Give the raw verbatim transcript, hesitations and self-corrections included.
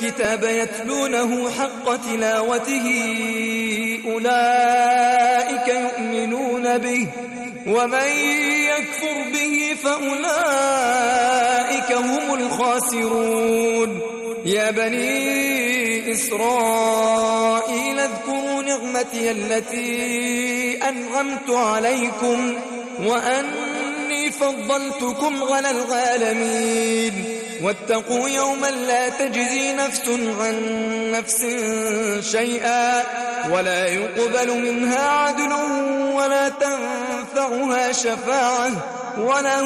الكتاب يتلونه حق تلاوته أولئك يؤمنون به ومن يكفر به فأولئك هم الخاسرون يا بني إسرائيل اذكروا نعمتي التي أنعمت عليكم وأني فضلتكم على العالمين واتقوا يوما لا تجزي نفس عن نفس شيئا ولا يقبل منها عدل ولا تنفعها شفاعة ولا